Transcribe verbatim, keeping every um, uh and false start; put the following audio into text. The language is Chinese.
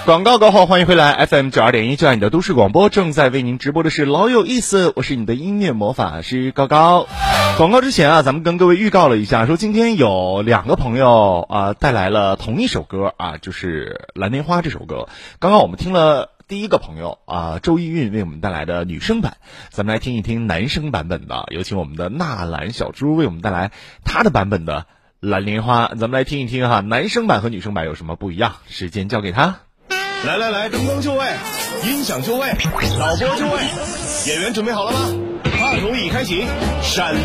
广告过后，欢迎回来 F M 九二点一，就爱你的都市广播，正在为您直播的是老有意思，我是你的音乐魔法师高高。广告之前啊，咱们跟各位预告了一下，说今天有两个朋友啊、呃、带来了同一首歌啊，就是《蓝莲花》这首歌。刚刚我们听了第一个朋友啊，周易韵为我们带来的女生版，咱们来听一听男生版本的，有请我们的纳兰小猪为我们带来他的版本的蓝莲花。咱们来听一听哈，男生版和女生版有什么不一样？时间交给他。 来来来，灯光就位，音响就位，导播就位，演员准备好了吗？话筒已开启，闪